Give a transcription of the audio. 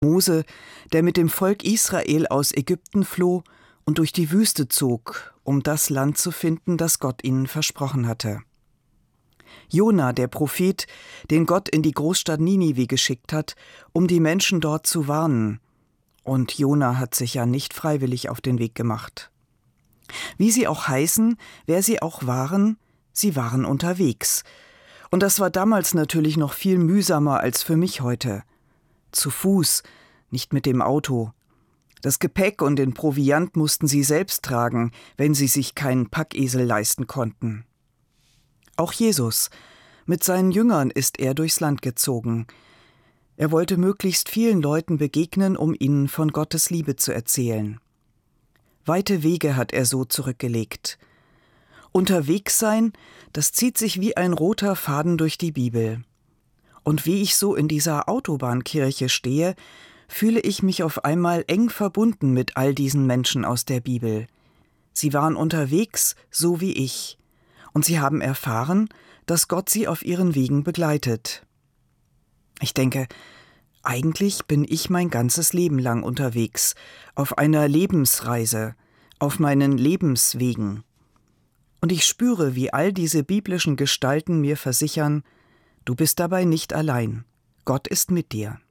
Mose, der mit dem Volk Israel aus Ägypten floh und durch die Wüste zog, um das Land zu finden, das Gott ihnen versprochen hatte. Jona, der Prophet, den Gott in die Großstadt Ninive geschickt hat, um die Menschen dort zu warnen. Und Jona hat sich ja nicht freiwillig auf den Weg gemacht. Wie sie auch heißen, wer sie auch waren, sie waren unterwegs. Und das war damals natürlich noch viel mühsamer als für mich heute. Zu Fuß, nicht mit dem Auto. Das Gepäck und den Proviant mussten sie selbst tragen, wenn sie sich keinen Packesel leisten konnten. Auch Jesus, mit seinen Jüngern ist er durchs Land gezogen. Er wollte möglichst vielen Leuten begegnen, um ihnen von Gottes Liebe zu erzählen. Weite Wege hat er so zurückgelegt. Unterwegs sein, das zieht sich wie ein roter Faden durch die Bibel. Und wie ich so in dieser Autobahnkirche stehe, fühle ich mich auf einmal eng verbunden mit all diesen Menschen aus der Bibel. Sie waren unterwegs, so wie ich. Und sie haben erfahren, dass Gott sie auf ihren Wegen begleitet. Ich denke, eigentlich bin ich mein ganzes Leben lang unterwegs, auf einer Lebensreise, auf meinen Lebenswegen. Und ich spüre, wie all diese biblischen Gestalten mir versichern, du bist dabei nicht allein. Gott ist mit dir.